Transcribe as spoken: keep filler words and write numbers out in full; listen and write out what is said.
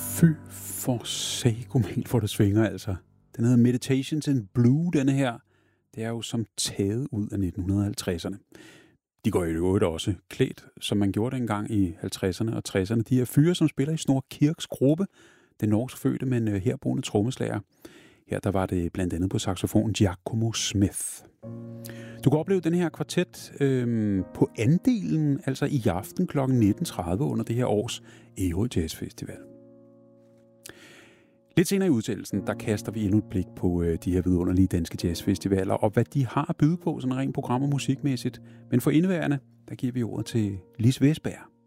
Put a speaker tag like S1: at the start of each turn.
S1: Fy for sagomel, hvor det svinger altså. Den hedder Meditations in Blue, denne her. Det er jo som taget ud af nitten halvtredserne. De går i øvrigt også klædt, som man gjorde dengang i halvtredserne og tresserne. De her fyre, som spiller i Snorre Kirks gruppe, den norskfødte, men herboende trommeslager. Her der var det blandt andet på saxofon Giacomo Smith. Du kan opleve den her kvartet øhm, på andelen, altså i aften klokken nitten tredive under det her års Ærø Jazz Festival. Lidt senere i udsendelsen, der kaster vi endnu et blik på øh, de her vidunderlige danske jazzfestivaler, og hvad de har at byde på, sådan rent program- og musikmæssigt. Men for indeværende, der giver vi ordet til Lis Vestberg.